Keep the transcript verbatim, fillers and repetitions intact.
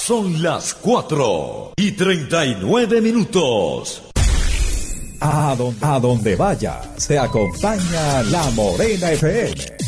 Son las cuatro y treinta y nueve minutos. A donde, a donde vaya, se acompaña La Morena F M.